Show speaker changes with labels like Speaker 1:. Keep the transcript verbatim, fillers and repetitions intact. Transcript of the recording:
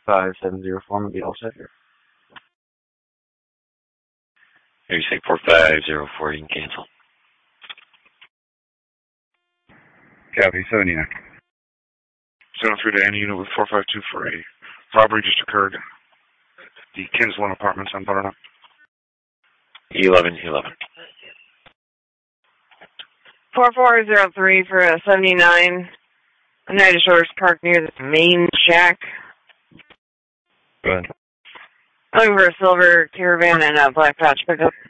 Speaker 1: five seven zero four will be all set here.
Speaker 2: Here you say four five zero four, you can cancel.
Speaker 3: Copy, seventy-nine.
Speaker 4: seven three to any unit with four five two for a robbery just occurred. The Kinsland Apartments on Butternut.
Speaker 2: eleven eleven.
Speaker 5: four four zero three for a seventy-nine. United Shores Park near the main shack.
Speaker 3: Go ahead.
Speaker 5: Looking for a silver Caravan and a black Dodge pickup.